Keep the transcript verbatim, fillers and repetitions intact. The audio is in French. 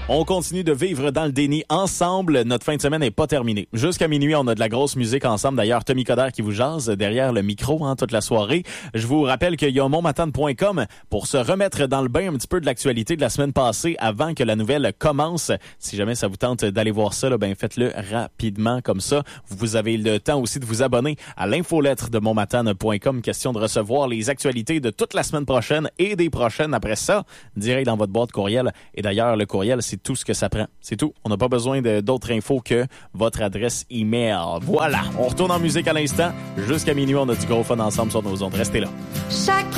On continue de vivre dans le déni ensemble. Notre fin de semaine n'est pas terminée. Jusqu'à minuit, on a de la grosse musique ensemble. D'ailleurs, Tommy Coderre qui vous jase derrière le micro hein, toute la soirée. Je vous rappelle qu'il y a monmatane point com pour se remettre dans le bain un petit peu de l'actualité de la semaine passée avant que la nouvelle commence. Si jamais ça vous tente d'aller voir ça, là, ben faites-le rapidement comme ça. Vous avez le temps aussi de vous abonner à l'infolettre de monmatane point com. Question de recevoir les actualités de toute la semaine prochaine et des prochaines après ça, direct dans votre boîte courriel. Et d'ailleurs, le courriel, c'est tout ce que ça prend. C'est tout. On n'a pas besoin de, d'autres infos que votre adresse email. Voilà. On retourne en musique à l'instant. Jusqu'à minuit, on a du gros fun ensemble sur nos ondes. Restez là. Chaque